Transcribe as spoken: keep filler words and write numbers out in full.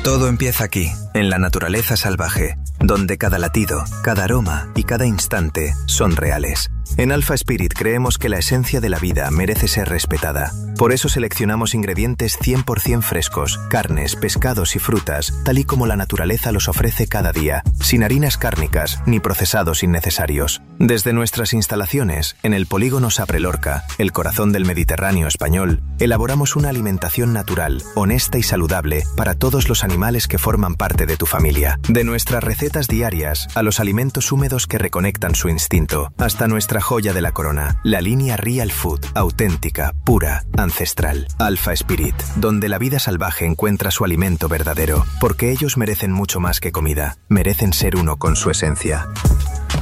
Todo empieza aquí, en la naturaleza salvaje, donde cada latido, cada aroma y cada instante son reales. En Alpha Spirit creemos que la esencia de la vida merece ser respetada. Por eso seleccionamos ingredientes cien por ciento frescos, carnes, pescados y frutas, tal y como la naturaleza los ofrece cada día, sin harinas cárnicas ni procesados innecesarios. Desde nuestras instalaciones, en el polígono Sabre Lorca, el corazón del Mediterráneo español, elaboramos una alimentación natural, honesta y saludable para todos los animales que forman parte de tu familia. De nuestras recetas diarias a los alimentos húmedos que reconectan su instinto, hasta nuestra joya de la corona, la línea Real Food, auténtica, pura, ancestral. Alpha Spirit, donde la vida salvaje encuentra su alimento verdadero, porque ellos merecen mucho más que comida, merecen ser uno con su esencia.